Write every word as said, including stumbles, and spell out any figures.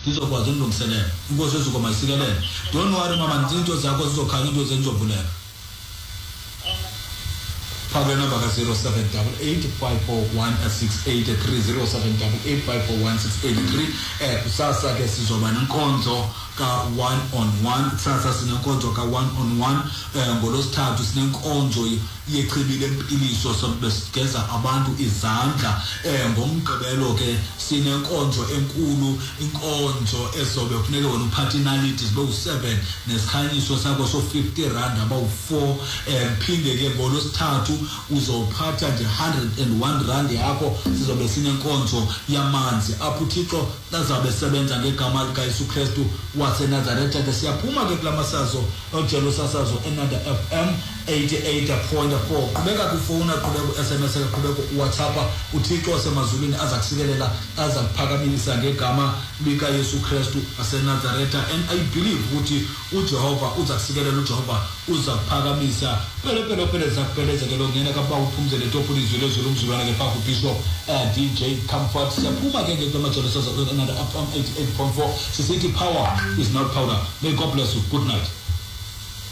ngizokwazi ukulungiselela inkosi ezukoma isikelele don't worry mama izinto zakho zizokhanya into zenjovuleka phakathi number ka zero seven eight eight five four one six eight three zero seven eight eight five four one six eight three eh kusasa ke sizoba nenkonzo ka one on one kusasa sinenkonzo ka one on one eh ngolosithathu sinenkonzo yechibile empiliso sobe sigeza abantu izandla eh ngomgqibelo ke sinenkonzo enkulu inkonzo ezobe kufuneka wena uphathinality zibe u seven nesikhanyiso sakho so fifty rand about four eh phinde ke ngolosithathu uzophatha nje one hundred and one rand yakho sizobe sinenkonzo yamanzi apho uThixo azabe sebenza ngegama lika Yesu Kristu waseNazaretha ke siyaphuma ke kulamasazo ojelo sasazo enanda F M eighty-eight point four qhubeka kufona qhubeka S M S qhubeka WhatsApp uThixo wasemazulwini azakusikelela azakuphakamisa ngegama lika Yesu Kristu waseNazaretha and I believe ukuthi uJehova uzakusikelela uJehova uzakuphakamisa phela phela phela zakupheleza ke lo ngena kapa uphumzele topu lizwele zulu umzulwana ke pha Bishop uh, D J Comfort siyaphuma ke ngekamajelo sasazo enanda F M eighty-eight point four sisithi power is not powder. May God bless you. Good night.